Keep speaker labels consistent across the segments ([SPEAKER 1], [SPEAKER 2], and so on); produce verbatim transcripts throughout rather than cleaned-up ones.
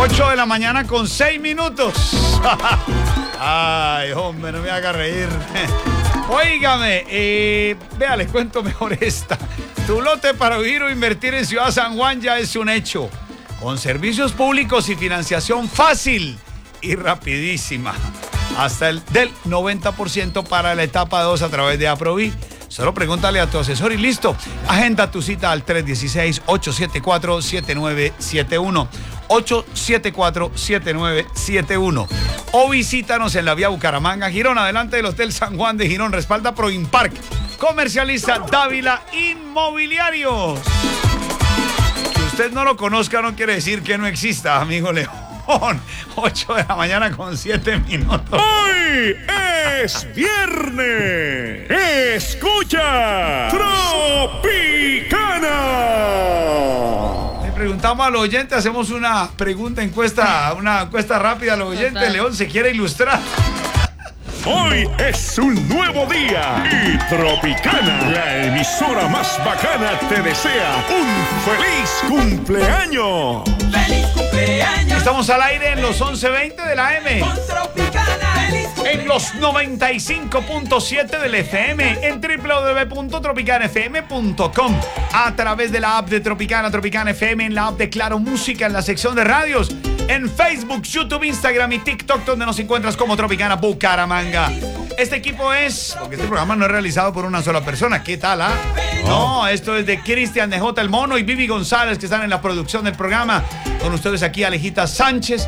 [SPEAKER 1] ocho de la mañana con seis minutos. Ay, hombre, no me haga reír. Óigame, eh, vea, les cuento mejor esta. Tu lote para vivir o invertir en Ciudad San Juan ya es un hecho. Con servicios públicos y financiación fácil y rapidísima. Hasta el del noventa por ciento para la etapa dos a través de Aprovi. Solo pregúntale a tu asesor y listo. Agenda tu cita al tres uno seis, ocho siete cuatro, siete nueve siete uno. ocho siete cuatro, siete nueve siete uno. O visítanos en la vía Bucaramanga, Girón, adelante del Hotel San Juan de Girón. Respalda Proimpark. Comercializa Dávila Inmobiliarios. Que usted no lo conozca no quiere decir que no exista, amigo León. ocho de la mañana con siete minutos.
[SPEAKER 2] Hoy es viernes. Escucha Tropicana.
[SPEAKER 1] Le preguntamos a los oyentes, hacemos una pregunta, encuesta, una encuesta rápida a los oyentes. León se quiere ilustrar.
[SPEAKER 2] Hoy es un nuevo día y Tropicana, la emisora más bacana, te desea un feliz cumpleaños.
[SPEAKER 3] ¡Feliz cumpleaños!
[SPEAKER 1] Estamos al aire en los once veinte de la M.
[SPEAKER 3] Con Tropicana, feliz
[SPEAKER 1] En los noventa y cinco punto siete del F M, en doble u doble u doble u punto tropicana f m punto com, a través de la app de Tropicana, Tropicana F M, en la app de Claro Música, en la sección de radios, en Facebook, YouTube, Instagram y TikTok, donde nos encuentras como Tropicana Bucaramanga. Este equipo es, porque este programa no es realizado por una sola persona, ¿qué tal, ah? No, esto es de Cristian de J. El Mono y Vivi González, que están en la producción del programa. Con ustedes aquí Alejita Sánchez,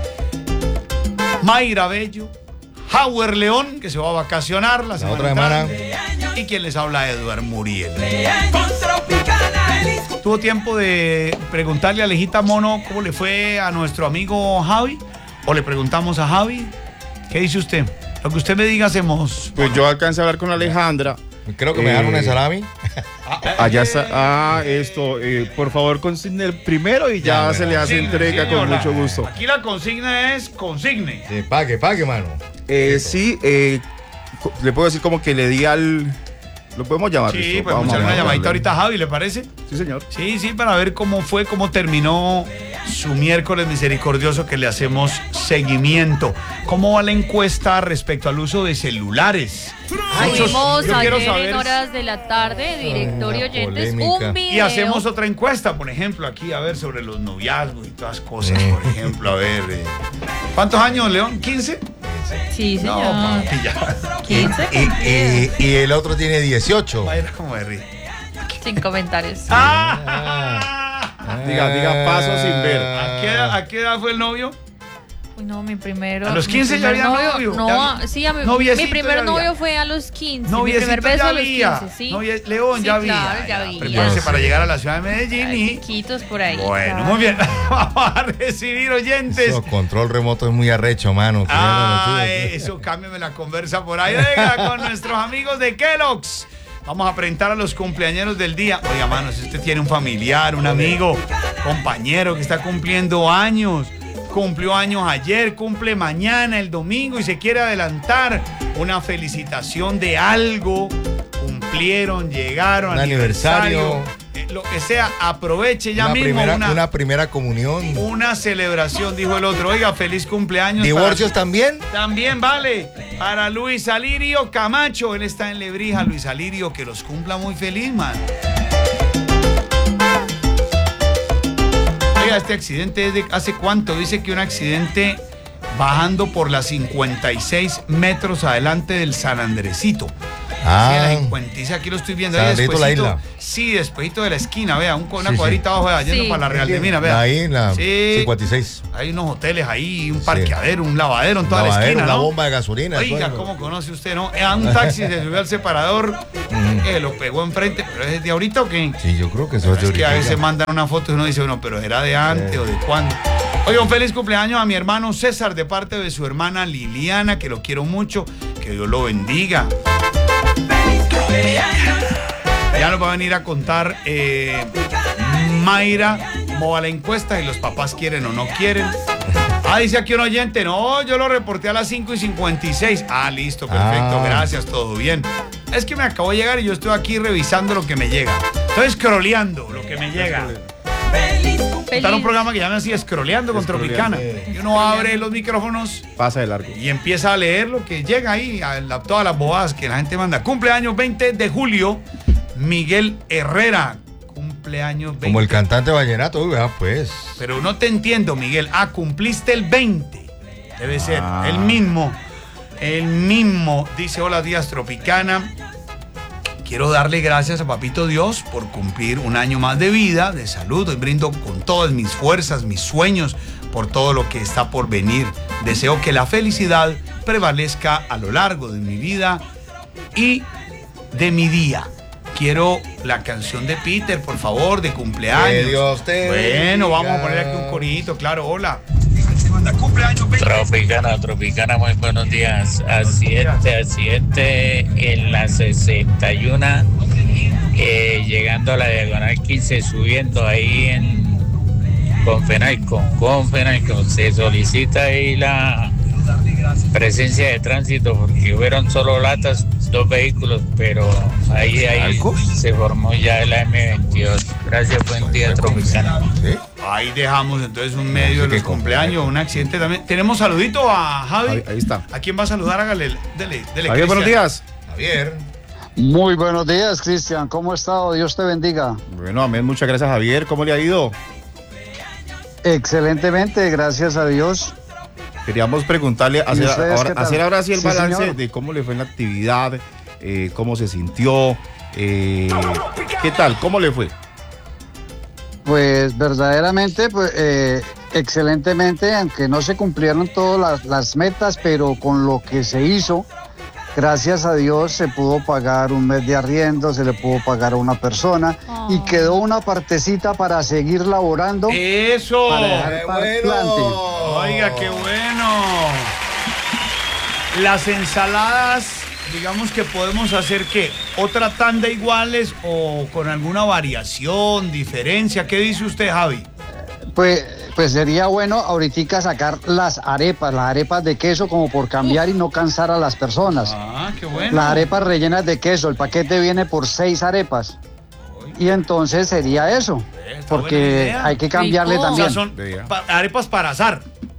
[SPEAKER 1] Mayra Bello, Howard León, que se va a vacacionar la semana,
[SPEAKER 4] otra semana.
[SPEAKER 1] Y quien les habla, Eduard Muriel.
[SPEAKER 3] con Tropicana, feliz
[SPEAKER 1] ¿Tuvo tiempo de preguntarle a Alejita Mono cómo le fue a nuestro amigo Javi? ¿O le preguntamos a Javi? ¿Qué dice usted? Lo que usted me diga hacemos.
[SPEAKER 5] Pues yo alcancé a hablar con Alejandra.
[SPEAKER 4] Creo que me dejaron
[SPEAKER 5] Eh,
[SPEAKER 4] el salami.
[SPEAKER 5] Allá está. Ah, esto. eh, por favor, consigne el primero y ya,
[SPEAKER 4] Ya, bueno.
[SPEAKER 5] se le hace
[SPEAKER 1] Consigne,
[SPEAKER 5] entrega
[SPEAKER 1] señor,
[SPEAKER 5] con
[SPEAKER 1] la-
[SPEAKER 5] mucho gusto.
[SPEAKER 1] Aquí la consigna es consigne.
[SPEAKER 4] Sí, pague, pague, mano.
[SPEAKER 5] Eh, sí, eh, co- le puedo decir como que le di al. Lo podemos llamar.
[SPEAKER 1] Sí,
[SPEAKER 5] listo,
[SPEAKER 1] pues
[SPEAKER 5] vamos
[SPEAKER 1] echarle
[SPEAKER 5] a
[SPEAKER 1] una llamadita
[SPEAKER 5] llamarle.
[SPEAKER 1] ahorita a Javi, ¿le parece?
[SPEAKER 5] Sí, señor.
[SPEAKER 1] Sí, sí, para ver cómo fue, cómo terminó su miércoles misericordioso que le hacemos seguimiento. ¿Cómo va la encuesta respecto al uso de celulares? Muchos-
[SPEAKER 6] Tuvimos
[SPEAKER 1] yo quiero
[SPEAKER 6] ayer
[SPEAKER 1] saber
[SPEAKER 6] en horas de la tarde, directorio
[SPEAKER 4] Una
[SPEAKER 6] oyentes,
[SPEAKER 4] polémica.
[SPEAKER 6] un video.
[SPEAKER 1] Y hacemos otra encuesta, por ejemplo, aquí, a ver, sobre los noviazgos y todas cosas, por ejemplo, a ver. eh, ¿Cuántos años, León? ¿quince?
[SPEAKER 6] Sí, señor.
[SPEAKER 1] No, papi, ya.
[SPEAKER 6] quince
[SPEAKER 4] Y, y- y el otro tiene dieciocho.
[SPEAKER 1] Vaya, como de ríe.
[SPEAKER 6] Sin comentarios.
[SPEAKER 1] ¡Ah!
[SPEAKER 5] Diga, diga paso sin ver.
[SPEAKER 1] ¿A qué, edad, ¿A qué edad fue el novio?
[SPEAKER 6] Uy, no, mi primero.
[SPEAKER 1] ¿A los
[SPEAKER 6] mi
[SPEAKER 1] quince ya
[SPEAKER 6] primer
[SPEAKER 1] había novio?
[SPEAKER 6] No,
[SPEAKER 1] Ya-
[SPEAKER 6] a- sí, a mi,
[SPEAKER 1] noviecito
[SPEAKER 6] mi primer
[SPEAKER 1] ya había.
[SPEAKER 6] novio fue a los quince. Mi
[SPEAKER 1] Noviecito
[SPEAKER 6] primer beso
[SPEAKER 1] ya
[SPEAKER 6] a los
[SPEAKER 1] había.
[SPEAKER 6] quince, sí.
[SPEAKER 1] Novie- León
[SPEAKER 6] Sí,
[SPEAKER 1] ya había.
[SPEAKER 6] claro, ya había.
[SPEAKER 1] Prepárese para llegar a la ciudad de Medellín
[SPEAKER 6] Ay,
[SPEAKER 1] y...
[SPEAKER 6] chiquitos por ahí.
[SPEAKER 1] Bueno,
[SPEAKER 6] claro.
[SPEAKER 1] muy bien. Vamos a recibir oyentes.
[SPEAKER 4] Eso, control remoto es muy arrecho, mano. Que ya
[SPEAKER 1] Ah,
[SPEAKER 4] lo
[SPEAKER 1] eh,
[SPEAKER 4] noté.
[SPEAKER 1] eso, cámbiame la conversa por ahí. Venga, con nuestros amigos de Kellogg's. Vamos a presentar a los cumpleañeros del día. Oiga, mano, si usted tiene un familiar, un amigo, compañero que está cumpliendo años, cumplió años ayer, cumple mañana, el domingo, y se quiere adelantar una felicitación de algo, cumplieron, llegaron,
[SPEAKER 4] Un
[SPEAKER 1] aniversario,
[SPEAKER 4] aniversario.
[SPEAKER 1] eh, lo que sea, aproveche ya
[SPEAKER 4] una,
[SPEAKER 1] mismo
[SPEAKER 4] primera,
[SPEAKER 1] una,
[SPEAKER 4] una primera comunión.
[SPEAKER 1] una celebración, dijo el otro. Oiga, feliz cumpleaños.
[SPEAKER 4] ¿Divorcios
[SPEAKER 1] para-
[SPEAKER 4] también?
[SPEAKER 1] También vale para Luis Alirio Camacho. Él está en Lebrija, Luis Alirio, que los cumpla muy feliz, man. Oiga, este accidente es de ¿hace cuánto? Dice que un accidente bajando por las cincuenta y seis metros adelante del San Andresito.
[SPEAKER 4] Ah.
[SPEAKER 1] Sí, la cincuenta y seis, aquí lo estoy viendo.
[SPEAKER 4] San
[SPEAKER 1] Ahí
[SPEAKER 4] Andresito, la
[SPEAKER 1] despuesito,
[SPEAKER 4] isla.
[SPEAKER 1] sí, despuesito de la esquina, vea, un, una
[SPEAKER 4] Sí, sí.
[SPEAKER 1] cuadrita abajo, vea, yendo
[SPEAKER 6] Sí.
[SPEAKER 1] para la Real de Minas, vea.
[SPEAKER 4] Ahí en la
[SPEAKER 1] Sí.
[SPEAKER 4] cincuenta y seis.
[SPEAKER 1] Hay unos hoteles ahí, un
[SPEAKER 4] Sí.
[SPEAKER 1] parqueadero, un lavadero en toda la
[SPEAKER 4] Lavadero,
[SPEAKER 1] esquina,
[SPEAKER 4] una
[SPEAKER 1] ¿no?
[SPEAKER 4] bomba de gasolina.
[SPEAKER 1] Oiga,
[SPEAKER 4] todo.
[SPEAKER 1] ¿cómo conoce usted, no? A un taxi se subió al separador, que lo pegó enfrente, ¿pero es de ahorita o qué?
[SPEAKER 4] Sí, yo creo que eso es de
[SPEAKER 1] Es que a
[SPEAKER 4] ahorita.
[SPEAKER 1] veces mandan una foto y uno dice, bueno, pero ¿era de antes
[SPEAKER 4] Sí.
[SPEAKER 1] o de cuándo? Oiga, un feliz cumpleaños a mi hermano César de parte de su hermana Liliana, que lo quiero mucho, que Dios lo bendiga. Ya nos va a venir a contar eh, Mayra cómo va la encuesta, y los papás quieren o no quieren. Ah, dice aquí un oyente, no, yo lo reporté a las cinco y cincuenta y seis. Ah, listo, perfecto,
[SPEAKER 4] Ah.
[SPEAKER 1] gracias, todo bien. Es que me acabo de llegar y yo estoy aquí revisando lo que me llega. Estoy scrolleando lo que me llega.
[SPEAKER 6] Feliz
[SPEAKER 1] montar un programa que llame así, Escroleando con
[SPEAKER 5] Escroleando.
[SPEAKER 1] Tropicana. Y uno abre los micrófonos
[SPEAKER 5] Pasa de largo.
[SPEAKER 1] y empieza a leer lo que llega ahí, a la- todas las bobadas que la gente manda. Cumpleaños veinte de julio, Miguel Herrera. Cumpleaños veinte.
[SPEAKER 4] Como el cantante vallenato, uy, vea, pues.
[SPEAKER 1] Pero no te entiendo, Miguel. Ah, cumpliste el veinte. Debe ser
[SPEAKER 5] Ah.
[SPEAKER 1] el mismo. El mismo. Dice, hola días Tropicana. Quiero darle gracias a Papito Dios por cumplir un año más de vida, de salud. Hoy brindo con todas mis fuerzas, mis sueños, por todo lo que está por venir. Deseo que la felicidad prevalezca a lo largo de mi vida y de mi día. Quiero la canción de Peter, por favor, de cumpleaños.
[SPEAKER 4] Que Dios te
[SPEAKER 1] Bueno, vamos a
[SPEAKER 4] bendiga.
[SPEAKER 1] poner aquí un corito, claro, hola.
[SPEAKER 7] Tropicana, Tropicana, muy buenos días. Accidente, accidente en la sesenta y uno, eh, llegando a la diagonal quince, subiendo ahí en Confenalco. Confenalco, se solicita ahí la presencia de tránsito porque hubieron solo latas, dos vehículos, pero ahí, ahí se formó ya el A M veintidós. Gracias, buen día, Tropicana.
[SPEAKER 4] ¿Sí?
[SPEAKER 1] Ahí dejamos entonces un medio
[SPEAKER 4] sé
[SPEAKER 1] de los
[SPEAKER 4] qué
[SPEAKER 1] cumpleaños, un accidente también. Tenemos saludito a Javi.
[SPEAKER 5] Ahí, ahí está.
[SPEAKER 1] ¿A quién va a saludar? Hágale, dele, dele.
[SPEAKER 5] Javier, buenos
[SPEAKER 1] Cristian.
[SPEAKER 5] días.
[SPEAKER 4] Javier.
[SPEAKER 8] Muy buenos días, Cristian. ¿Cómo ha estado? Dios te bendiga.
[SPEAKER 5] Bueno, amén, muchas gracias, Javier. ¿Cómo le ha ido?
[SPEAKER 8] Excelentemente, gracias a Dios.
[SPEAKER 5] Queríamos preguntarle, hacer
[SPEAKER 8] ustedes
[SPEAKER 5] ahora,
[SPEAKER 8] qué tal?
[SPEAKER 5] hacer ahora sí el
[SPEAKER 8] Sí,
[SPEAKER 5] balance
[SPEAKER 8] señor.
[SPEAKER 5] de cómo le fue en la actividad, eh, cómo se sintió, eh, qué tal, cómo le fue.
[SPEAKER 8] Pues verdaderamente, pues eh, excelentemente, aunque no se cumplieron todas las, las metas, pero con lo que se hizo, gracias a Dios se pudo pagar un mes de arriendo, se le pudo pagar a una persona
[SPEAKER 6] Oh.
[SPEAKER 8] y quedó una partecita para seguir laborando.
[SPEAKER 1] Eso.
[SPEAKER 8] Para dejar
[SPEAKER 4] ¡Qué
[SPEAKER 8] para el
[SPEAKER 4] bueno!
[SPEAKER 8] plante.
[SPEAKER 1] Oiga, qué bueno. Las ensaladas, digamos que podemos hacer qué, otra tanda iguales o con alguna variación, diferencia. ¿Qué dice usted, Javi?
[SPEAKER 8] Pues, pues sería bueno ahorita sacar las arepas, las arepas de queso como por cambiar y no cansar a las personas.
[SPEAKER 1] Ah, qué bueno.
[SPEAKER 8] Las arepas rellenas de queso, el paquete viene por seis arepas. Y entonces sería eso,
[SPEAKER 1] Está buena
[SPEAKER 8] porque
[SPEAKER 1] idea.
[SPEAKER 8] hay que cambiarle
[SPEAKER 6] Rico.
[SPEAKER 1] O sea,
[SPEAKER 8] también.
[SPEAKER 1] son
[SPEAKER 5] Vea.
[SPEAKER 1] pa- arepas para azar.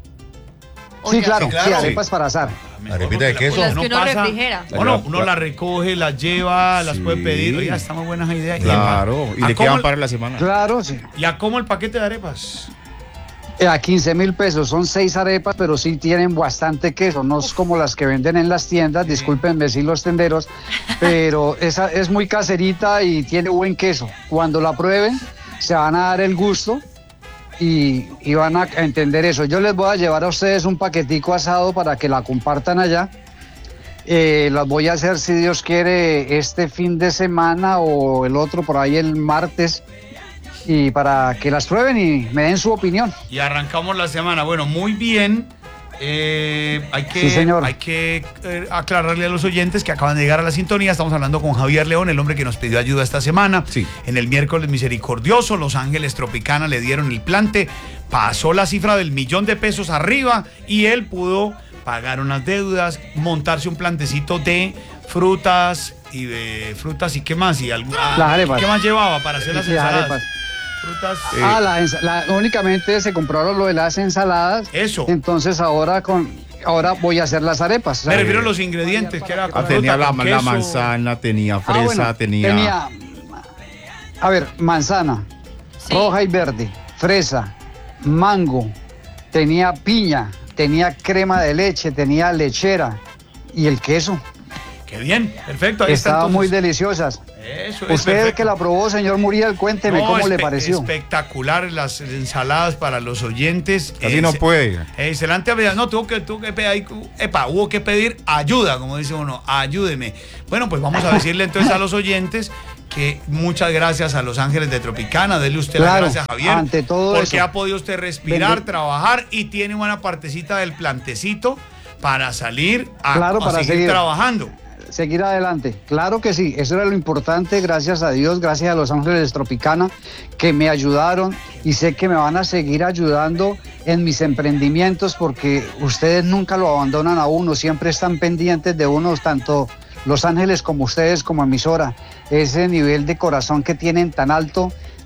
[SPEAKER 8] Sí, claro,
[SPEAKER 4] Sí, claro.
[SPEAKER 8] sí, arepas para asar.
[SPEAKER 1] Mejor
[SPEAKER 4] Arepita de
[SPEAKER 1] porque la
[SPEAKER 4] queso.
[SPEAKER 1] cosa
[SPEAKER 6] Las que uno refrigera.
[SPEAKER 1] Bueno, uno las recoge, las lleva, las
[SPEAKER 5] Sí.
[SPEAKER 1] puede pedir. Oiga, está muy buenas ideas.
[SPEAKER 5] Claro, y
[SPEAKER 1] ¿A
[SPEAKER 5] le
[SPEAKER 1] cómo
[SPEAKER 5] quedan
[SPEAKER 1] el-
[SPEAKER 5] para la semana.
[SPEAKER 8] Claro, sí.
[SPEAKER 1] ¿Y a cómo el paquete de arepas?
[SPEAKER 8] Eh, A quince mil pesos, son seis arepas, pero sí tienen bastante queso, no es como las que venden en las tiendas, discúlpenme si los tenderos, pero esa es muy caserita y tiene buen queso. Cuando la prueben, se van a dar el gusto y, y van a entender eso. Yo les voy a llevar a ustedes un paquetico asado para que la compartan allá. Eh, las voy a hacer, si Dios quiere, este fin de semana o el otro por ahí el martes, y para que las prueben y me den su opinión.
[SPEAKER 1] Y arrancamos la semana. Bueno, muy bien. Eh, hay que,
[SPEAKER 8] Sí, señor.
[SPEAKER 1] hay que eh, aclararle a los oyentes que acaban de llegar a la sintonía. Estamos hablando con Javier León, el hombre que nos pidió ayuda esta semana.
[SPEAKER 5] Sí.
[SPEAKER 1] En el miércoles misericordioso, Los Ángeles Tropicana le dieron el plante, pasó la cifra del millón de pesos arriba y él pudo pagar unas deudas, montarse un plantecito de frutas y de frutas y qué más y algo,
[SPEAKER 8] Las arepas.
[SPEAKER 1] ¿qué más llevaba para hacer las
[SPEAKER 8] Sí, las
[SPEAKER 1] ensaladas?
[SPEAKER 8] arepas.
[SPEAKER 1] Frutas.
[SPEAKER 8] Ah, la ensa- la- únicamente se compraron lo de las ensaladas.
[SPEAKER 1] Eso.
[SPEAKER 8] Entonces ahora con ahora voy a hacer las arepas.
[SPEAKER 1] Me refiero a los ingredientes, que era
[SPEAKER 5] Ah,
[SPEAKER 1] con
[SPEAKER 5] tenía
[SPEAKER 1] fruta,
[SPEAKER 5] la,
[SPEAKER 1] con
[SPEAKER 5] la
[SPEAKER 1] queso.
[SPEAKER 5] manzana, tenía
[SPEAKER 8] Ah,
[SPEAKER 5] fresa,
[SPEAKER 8] bueno,
[SPEAKER 5] tenía...
[SPEAKER 8] A ver, manzana,
[SPEAKER 6] Sí.
[SPEAKER 8] roja y verde, fresa, mango, tenía piña, tenía crema de leche, tenía lechera y el queso.
[SPEAKER 1] Qué bien, perfecto. Ahí está,
[SPEAKER 8] Estaban muy
[SPEAKER 1] entonces.
[SPEAKER 8] deliciosas.
[SPEAKER 1] Eso es
[SPEAKER 8] Usted
[SPEAKER 1] perfecto.
[SPEAKER 8] que la probó, señor Muriel, cuénteme
[SPEAKER 1] No,
[SPEAKER 8] cómo le
[SPEAKER 1] espe-
[SPEAKER 8] pareció.
[SPEAKER 1] Espectacular las ensaladas para los oyentes.
[SPEAKER 5] Así
[SPEAKER 1] Eh,
[SPEAKER 5] no
[SPEAKER 1] se-
[SPEAKER 5] puede.
[SPEAKER 1] Excelente habilidad. No, tuvo que, tuvo que pedir, epa, hubo que pedir ayuda, como dice uno, ayúdeme. Bueno, pues vamos a decirle entonces a los oyentes que muchas gracias a Los Ángeles de Tropicana. Dele usted las
[SPEAKER 8] Claro,
[SPEAKER 1] gracias, Javier.
[SPEAKER 8] ante todo
[SPEAKER 1] porque
[SPEAKER 8] eso.
[SPEAKER 1] ha podido usted respirar,
[SPEAKER 8] Bendito.
[SPEAKER 1] trabajar y tiene una partecita del plantecito para salir a,
[SPEAKER 8] Claro,
[SPEAKER 1] a
[SPEAKER 8] para
[SPEAKER 1] seguir,
[SPEAKER 8] seguir.
[SPEAKER 1] trabajando.
[SPEAKER 8] Seguir adelante. Claro que sí, eso era lo importante, gracias a Dios, gracias a Los Ángeles Tropicana, que me ayudaron y sé que me van a seguir ayudando en mis emprendimientos porque ustedes nunca lo abandonan a uno, siempre están pendientes de uno, tanto Los Ángeles como ustedes como emisora. Ese nivel de corazón que tienen tan alto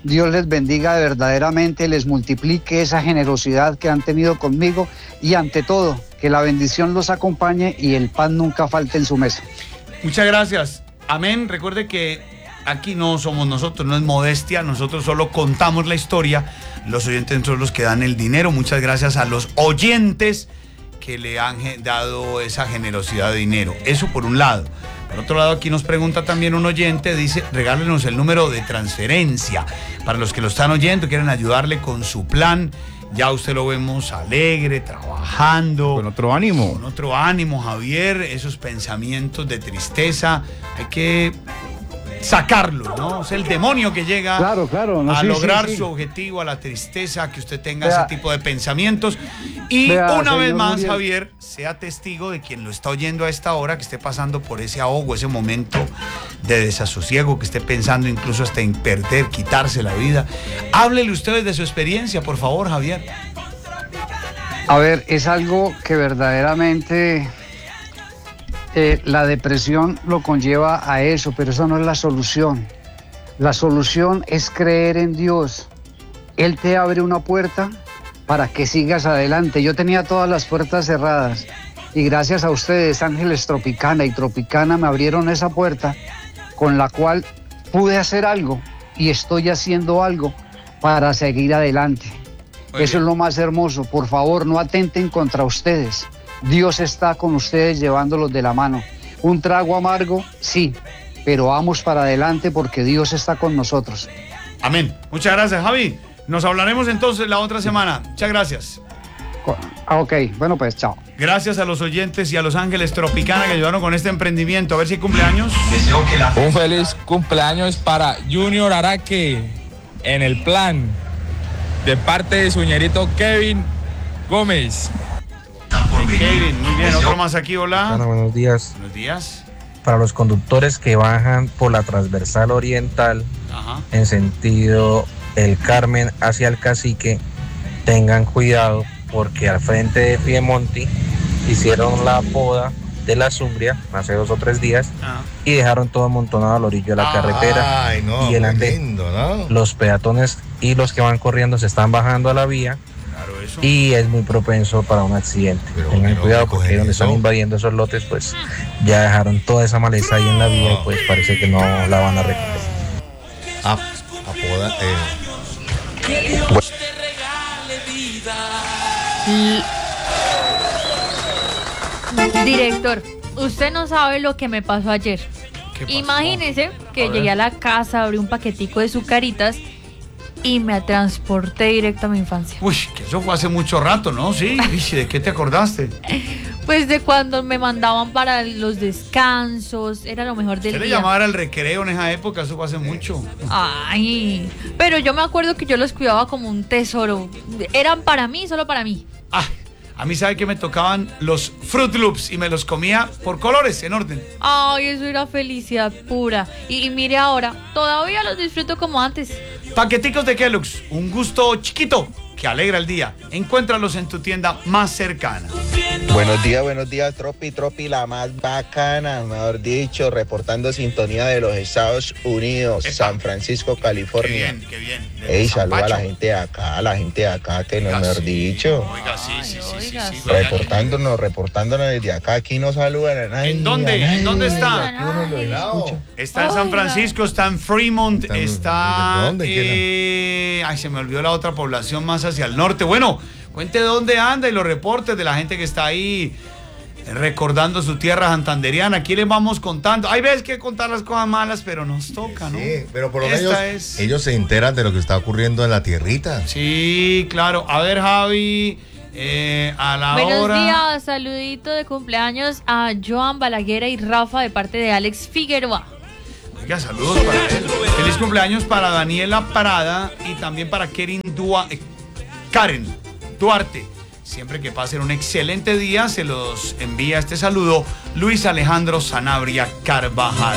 [SPEAKER 8] Dios les bendiga verdaderamente, les multiplique esa generosidad que han tenido conmigo y ante todo, que la bendición los acompañe y el pan nunca falte en su mesa.
[SPEAKER 1] Muchas gracias. Amén. Recuerde que aquí no somos nosotros, no es modestia, nosotros solo contamos la historia. Los oyentes son los que dan el dinero. Muchas gracias a los oyentes que le han dado esa generosidad de dinero. Eso por un lado. Por otro lado, aquí nos pregunta también un oyente, dice, regálenos el número de transferencia. Para los que lo están oyendo, quieren ayudarle con su plan. Ya usted lo vemos alegre, trabajando.
[SPEAKER 5] Con otro ánimo.
[SPEAKER 1] Con otro ánimo, Javier. Esos pensamientos de tristeza, hay que sacarlos, ¿no? Es el demonio que llega
[SPEAKER 8] claro, claro, no,
[SPEAKER 1] a
[SPEAKER 8] sí,
[SPEAKER 1] lograr
[SPEAKER 8] sí, sí.
[SPEAKER 1] su objetivo, a la tristeza, que usted tenga
[SPEAKER 8] Vea,
[SPEAKER 1] ese tipo de pensamientos. Y
[SPEAKER 8] vea,
[SPEAKER 1] una vez
[SPEAKER 8] señor
[SPEAKER 1] más,
[SPEAKER 8] Muriel.
[SPEAKER 1] Javier, sea testigo de quien lo está oyendo a esta hora, que esté pasando por ese ahogo, ese momento de desasosiego, que esté pensando incluso hasta en perder, quitarse la vida. Háblele ustedes de su experiencia, por favor, Javier.
[SPEAKER 8] A ver, es algo que verdaderamente eh, la depresión lo conlleva a eso, pero eso no es la solución. La solución es creer en Dios. Él te abre una puerta para que sigas adelante. Yo tenía todas las puertas cerradas y gracias a ustedes, Ángeles Tropicana y Tropicana, me abrieron esa puerta con la cual pude hacer algo y estoy haciendo algo para seguir adelante.
[SPEAKER 1] Muy
[SPEAKER 8] Eso
[SPEAKER 1] bien.
[SPEAKER 8] es lo más hermoso. Por favor, no atenten contra ustedes. Dios está con ustedes llevándolos de la mano. Un trago amargo, sí, pero vamos para adelante porque Dios está con nosotros.
[SPEAKER 1] Amén. Muchas gracias, Javi. Nos hablaremos entonces la otra semana. Muchas gracias.
[SPEAKER 8] Ah, ok, bueno pues, chao.
[SPEAKER 1] Gracias a los oyentes y a los Ángeles Tropicana que ayudaron con este emprendimiento. A ver si hay cumpleaños.
[SPEAKER 9] Un feliz cumpleaños para Junior Araque en el plan, de parte de su ñerito Kevin Gómez.
[SPEAKER 1] Hey, Kevin, muy bien. Otro más aquí, hola.
[SPEAKER 10] Bueno, buenos días.
[SPEAKER 1] Buenos días.
[SPEAKER 10] Para los conductores que bajan por la transversal oriental
[SPEAKER 1] Ajá.
[SPEAKER 10] en sentido El Carmen hacia el Cacique, tengan cuidado porque al frente de Piemonte hicieron la poda de la Zumbria hace dos o tres días
[SPEAKER 1] Ah.
[SPEAKER 10] y dejaron todo amontonado a la orilla de la carretera.
[SPEAKER 4] Ay, no,
[SPEAKER 10] y el
[SPEAKER 4] muy
[SPEAKER 10] ande-
[SPEAKER 4] lindo, ¿no?
[SPEAKER 10] Los peatones y los que van corriendo se están bajando a la vía
[SPEAKER 1] Claro, eso.
[SPEAKER 10] y es muy propenso para un accidente.
[SPEAKER 4] Pero
[SPEAKER 10] Tengan
[SPEAKER 4] bueno,
[SPEAKER 10] cuidado
[SPEAKER 4] recoger
[SPEAKER 10] porque donde
[SPEAKER 4] eso.
[SPEAKER 10] están invadiendo esos lotes, pues ya dejaron toda esa maleza ahí en la vía y pues parece que no la van a recoger.
[SPEAKER 4] A, apoda, eh,
[SPEAKER 6] L- Director, usted no sabe lo que me pasó ayer.
[SPEAKER 1] ¿Qué pasó?
[SPEAKER 6] Imagínese que
[SPEAKER 1] A ver.
[SPEAKER 6] llegué a la casa, abrí un paquetico de Zucaritas y me transporté directo a mi infancia.
[SPEAKER 1] Uy, que eso fue hace mucho rato, ¿no? Sí. Uy, ¿de qué te acordaste?
[SPEAKER 6] Pues de cuando me mandaban para los descansos, era lo mejor del
[SPEAKER 1] ¿Qué le
[SPEAKER 6] día.
[SPEAKER 1] llamaba el recreo en esa época? Eso fue hace mucho.
[SPEAKER 6] Ay, pero yo me acuerdo que yo los cuidaba como un tesoro. Eran para mí, solo para mí.
[SPEAKER 1] Ah, a mí sabe que me tocaban los Fruit Loops y me los comía por colores, en orden.
[SPEAKER 6] Ay, eso era felicidad pura. Y, y mire ahora, todavía los disfruto como antes.
[SPEAKER 1] Paqueticos de Kellogg's, un gusto chiquito que alegra el día. Encuéntralos en tu tienda más cercana.
[SPEAKER 11] Buenos días, buenos días, Tropi, Tropi, la más bacana, mejor dicho, reportando sintonía de los Estados Unidos,
[SPEAKER 1] Epa.
[SPEAKER 11] San Francisco,
[SPEAKER 1] Qué
[SPEAKER 11] California.
[SPEAKER 1] bien, qué bien. De
[SPEAKER 11] Ey,
[SPEAKER 1] San
[SPEAKER 11] saluda a la
[SPEAKER 1] Pacho.
[SPEAKER 11] gente de acá, a la gente de acá, que no,
[SPEAKER 1] Oiga,
[SPEAKER 11] mejor
[SPEAKER 1] sí.
[SPEAKER 11] dicho.
[SPEAKER 1] Oiga, sí, sí, sí, sí,
[SPEAKER 6] Oiga,
[SPEAKER 1] sí,
[SPEAKER 6] sí.
[SPEAKER 1] oiga,
[SPEAKER 11] Reportándonos, reportándonos desde acá, aquí no saludan a nadie.
[SPEAKER 1] ¿En dónde?
[SPEAKER 11] a nadie.
[SPEAKER 1] ¿En dónde está?
[SPEAKER 11] Aquí uno lo escucha.
[SPEAKER 1] Está en San
[SPEAKER 6] Oiga.
[SPEAKER 1] Francisco, está en Fremont,
[SPEAKER 4] Está en-
[SPEAKER 1] está...
[SPEAKER 4] ¿dónde
[SPEAKER 1] eh, ay, se me olvidó la otra población más hacia el norte. Bueno, cuente dónde anda y los reportes de la gente que está ahí recordando su tierra santanderiana. Aquí les vamos contando. Hay veces que contar las cosas malas, pero nos toca, ¿no?
[SPEAKER 4] sí, pero por lo
[SPEAKER 1] Esta
[SPEAKER 4] menos
[SPEAKER 1] es-
[SPEAKER 4] ellos se enteran de lo que está ocurriendo en la tierrita.
[SPEAKER 1] Sí, claro. A ver, Javi, eh, a la
[SPEAKER 6] Buenos
[SPEAKER 1] hora...
[SPEAKER 6] días, saludito de cumpleaños a Joan Balaguer y Rafa de parte de Alex Figueroa.
[SPEAKER 1] Oiga, saludos para él. Feliz cumpleaños para Daniela Parada y también para Karen, Dua- eh, Karen Duarte. Siempre que pasen un excelente día, se los envía este saludo Luis Alejandro Sanabria Carvajal.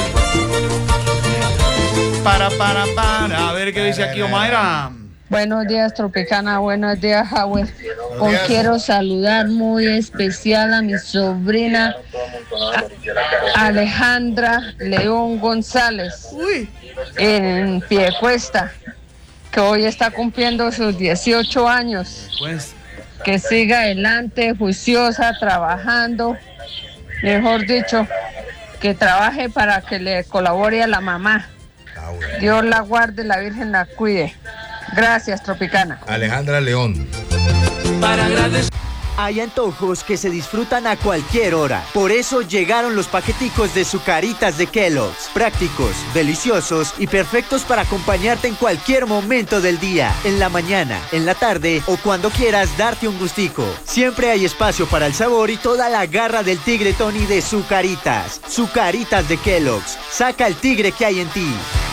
[SPEAKER 1] Para, para, para. A ver qué dice aquí Omaira.
[SPEAKER 12] Buenos días, Tropicana. Buenos días, Howard. Hoy
[SPEAKER 4] días.
[SPEAKER 12] quiero saludar muy especial a mi sobrina a- Alejandra León González
[SPEAKER 1] Uy.
[SPEAKER 12] en Piedecuesta. que hoy está cumpliendo sus dieciocho años.
[SPEAKER 1] Pues,
[SPEAKER 12] Que siga adelante, juiciosa, trabajando. Mejor dicho, que trabaje para que le colabore a la mamá. Dios la guarde, la Virgen la cuide. Gracias, Tropicana.
[SPEAKER 4] Alejandra León.
[SPEAKER 13] Para agradecer. Hay antojos que se disfrutan a cualquier hora. Por eso llegaron los paqueticos de Zucaritas de Kellogg's. Prácticos, deliciosos y perfectos para acompañarte en cualquier momento del día. En la mañana, en la tarde o cuando quieras darte un gustico. Siempre hay espacio para el sabor y toda la garra del tigre Tony de Zucaritas. Zucaritas de Kellogg's. Saca el tigre que hay en ti.